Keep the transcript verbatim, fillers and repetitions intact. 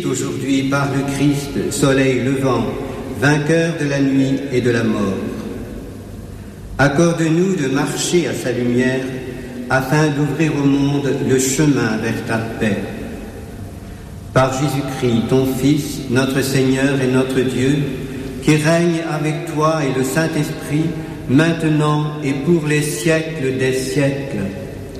Aujourd'hui par le Christ, soleil levant, vainqueur de la nuit et de la mort. Accorde-nous de marcher à sa lumière, afin d'ouvrir au monde le chemin vers ta paix. Par Jésus-Christ, ton Fils, notre Seigneur et notre Dieu, qui règne avec toi et le Saint-Esprit, maintenant et pour les siècles des siècles.